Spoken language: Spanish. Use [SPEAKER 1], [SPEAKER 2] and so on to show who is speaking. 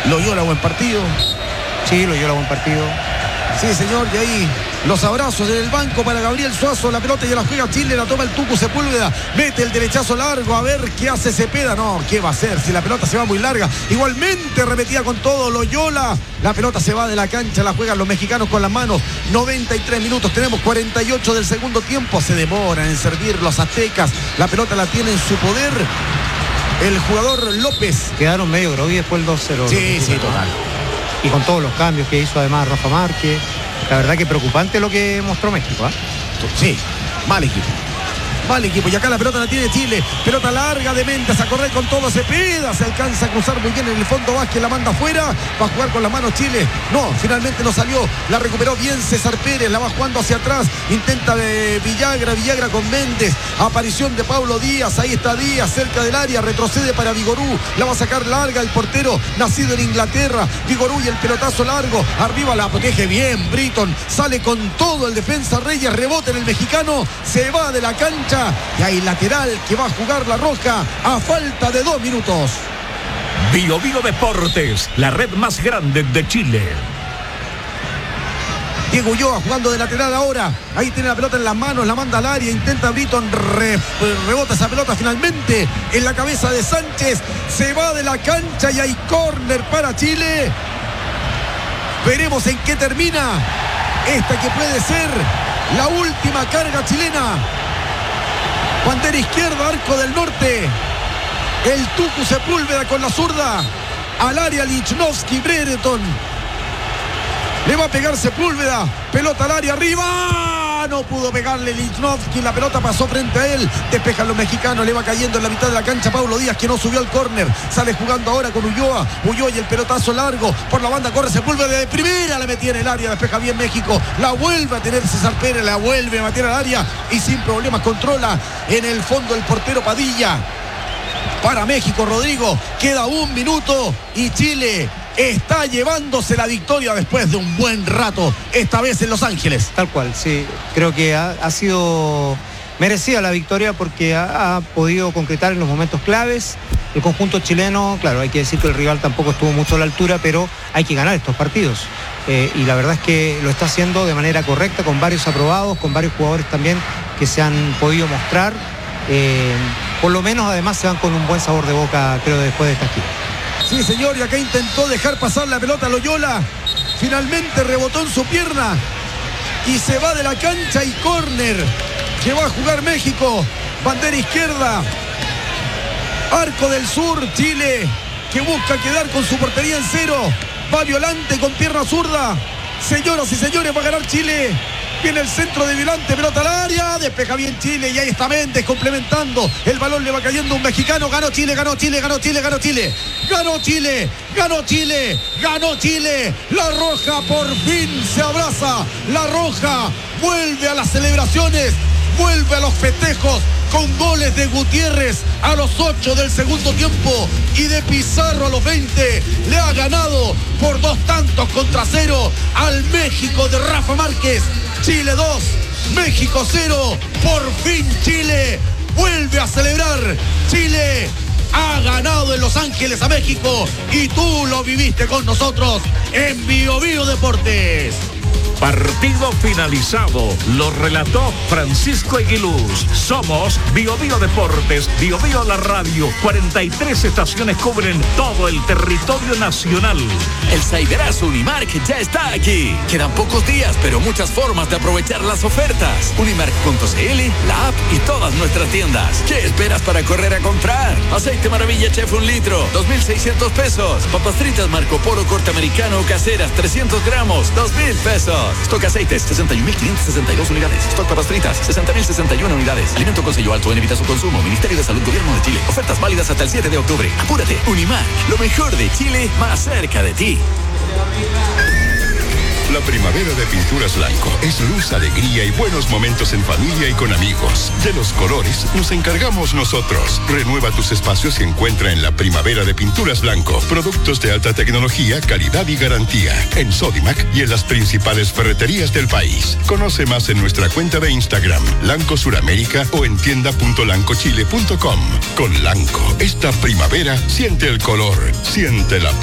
[SPEAKER 1] Loyola, buen partido.
[SPEAKER 2] Sí, Loyola, buen partido.
[SPEAKER 1] Sí, señor, y ahí los abrazos en el banco para Gabriel Suazo. La pelota ya la juega Chile, la toma el Tucu Sepúlveda. Mete el derechazo largo, a ver qué hace Cepeda. No, ¿qué va a hacer si la pelota se va muy larga? Igualmente repetía con todo Loyola. La pelota se va de la cancha, la juegan los mexicanos con las manos. 93 minutos, tenemos 48 del segundo tiempo. Se demoran en servir los aztecas. La pelota la tiene en su poder el jugador López.
[SPEAKER 2] Quedaron medio grogui después el 2-0.
[SPEAKER 1] Sí, total.
[SPEAKER 2] Y con todos los cambios que hizo además Rafa Márquez. La verdad que preocupante lo que mostró México, ¿eh?
[SPEAKER 1] Sí, mal equipo. Y acá la pelota la tiene Chile. Pelota larga de Méndez a correr con todo. Cepeda se alcanza a cruzar muy bien en el fondo. Vázquez la manda afuera. Va a jugar con las manos Chile. No, finalmente no salió. La recuperó bien César Pérez. La va jugando hacia atrás. Intenta de Villagra con Méndez. Aparición de Pablo Díaz. Ahí está Díaz cerca del área. Retrocede para Vigorú. La va a sacar larga el portero nacido en Inglaterra. Vigorú y el pelotazo largo. Arriba la protege bien Britton. Sale con todo el defensa Reyes. Rebote en el mexicano. Se va de la cancha. Y hay lateral que va a jugar la Roja a falta de 2 minutos.
[SPEAKER 3] Bio Bio Deportes, la red más grande de Chile.
[SPEAKER 1] Diego Ulloa jugando de lateral ahora. Ahí tiene la pelota en las manos, la manda al área, intenta Britton, rebota esa pelota finalmente en la cabeza de Sánchez. Se va de la cancha y hay córner para Chile. Veremos en qué termina esta que puede ser la última carga chilena. Bandera izquierda, arco del norte. El Tucu Sepúlveda con la zurda. Al área Lichnowsky, Brereton. Le va a pegar Sepúlveda. Pelota al área, arriba. No pudo pegarle Lichnowsky. La pelota pasó frente a él. Despejan los mexicanos. Le va cayendo en la mitad de la cancha Pablo Díaz, que no subió al córner. Sale jugando ahora con Ulloa. Ulloa y el pelotazo largo. Por la banda corre Sepúlveda de primera. La metía en el área. Despeja bien México. La vuelve a tener César Pérez. La vuelve a meter al área. Y sin problemas controla en el fondo el portero Padilla. Para México, Rodrigo. Queda 1 minuto. Y Chile está llevándose la victoria después de un buen rato, esta vez en Los Ángeles.
[SPEAKER 2] Tal cual, sí. Creo que ha sido merecida la victoria porque ha podido concretar en los momentos claves. El conjunto chileno, claro, hay que decir que el rival tampoco estuvo mucho a la altura, pero hay que ganar estos partidos. Y la verdad es que lo está haciendo de manera correcta, con varios aprobados, con varios jugadores también que se han podido mostrar. Por lo menos además se van con un buen sabor de boca, creo, después de esta gira.
[SPEAKER 1] Sí, señor, y acá intentó dejar pasar la pelota a Loyola. Finalmente rebotó en su pierna y se va de la cancha y córner que va a jugar México. Bandera izquierda. Arco del Sur, Chile, que busca quedar con su portería en cero. Va Violante con pierna zurda. Señoras y señores, va a ganar Chile. Viene el centro de Violante, pelota al área, despeja bien Chile y ahí está Méndez complementando. El balón le va cayendo un mexicano. Ganó Chile, ganó Chile, ganó Chile, ganó Chile. Ganó Chile, ganó Chile, ganó Chile. La Roja por fin se abraza. La Roja vuelve a las celebraciones, vuelve a los festejos con goles de Gutiérrez a los 8 del segundo tiempo y de Pizarro a los 20. Le ha ganado por 2-0 al México de Rafa Márquez. Chile 2, México 0. Por fin Chile vuelve a celebrar. Chile ha ganado en Los Ángeles a México y tú lo viviste con nosotros en Bio Bio Deportes.
[SPEAKER 3] Partido finalizado. Lo relató Francisco Aguiluz. Somos Bio Bio Deportes, Bio Bio la radio. 43 estaciones cubren todo el territorio nacional.
[SPEAKER 4] El Cyberazo Unimark ya está aquí. Quedan pocos días, pero muchas formas de aprovechar las ofertas. Unimark.cl, la app y todas nuestras tiendas. ¿Qué esperas para correr a comprar? Aceite Maravilla Chef 1 litro, 2,600 pesos. Papas fritas Marco Polo corte americano caseras, 300 gramos, 2,000 pesos. Stock aceites, 61.562 unidades. Stock papas fritas, 60.061 unidades. Alimento con sello alto en evita su consumo. Ministerio de Salud, Gobierno de Chile. Ofertas válidas hasta el 7 de octubre. Apúrate. Unimark, lo mejor de Chile, más cerca de ti.
[SPEAKER 5] La primavera de Pinturas Blanco es luz, alegría y buenos momentos en familia y con amigos. De los colores nos encargamos nosotros. Renueva tus espacios y encuentra en la primavera de Pinturas Blanco productos de alta tecnología, calidad y garantía. En Sodimac y en las principales ferreterías del país. Conoce más en nuestra cuenta de Instagram, Lanco Suramérica, o en tienda.lancochile.com. Con Lanco, esta primavera siente el color, siente la